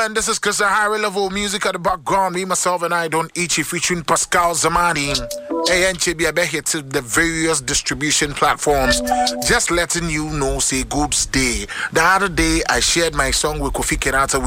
And this is Chris, a high level music at the background. Me, myself, and I don't each featuring Pascal Zamani. ANCB here to the various distribution platforms. Just letting you know, say good day. The other day, I shared my song with Kofi Kenata.